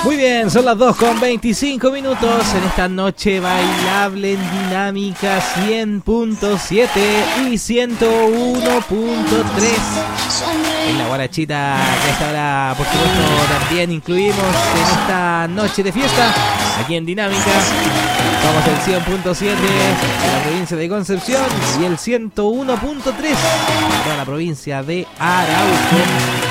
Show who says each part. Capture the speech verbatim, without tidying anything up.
Speaker 1: Muy bien, son las dos con veinticinco minutos en esta noche bailable en Dinámica cien punto siete y ciento uno punto tres. En la guarachita que esta hora, por supuesto, también incluimos en esta noche de fiesta aquí en Dinámica. Somos el cien punto siete de la provincia de Concepción y el ciento uno punto tres de toda la provincia de Arauco.